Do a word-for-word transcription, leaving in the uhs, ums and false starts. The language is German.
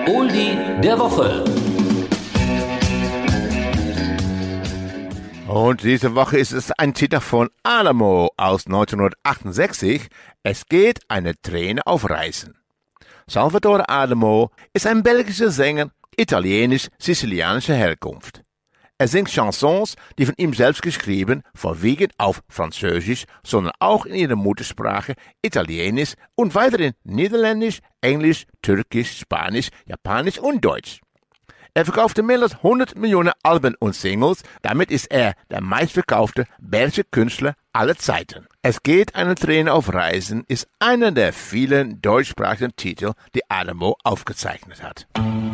Oldie der Woche. Und diese Woche ist es ein Titel von Adamo aus neunzehnhundertachtundsechzig. Es geht eine Träne auf Reisen. Salvatore Adamo ist ein belgischer Sänger italienisch-sizilianischer Herkunft. Er singt Chansons, die von ihm selbst geschrieben, vorwiegend auf Französisch, sondern auch in ihrer Muttersprache Italienisch und weiterhin Niederländisch, Englisch, Türkisch, Spanisch, Japanisch und Deutsch. Er verkaufte mehr als hundert Millionen Alben und Singles, damit ist er der meistverkaufte belgische Künstler aller Zeiten. Es geht eine Träne auf Reisen ist einer der vielen deutschsprachigen Titel, die Adamo aufgezeichnet hat.